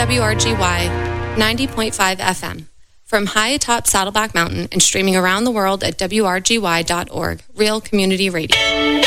WRGY 90.5 FM. From high atop Saddleback Mountain and streaming around the world at WRGY.org, Real Community Radio.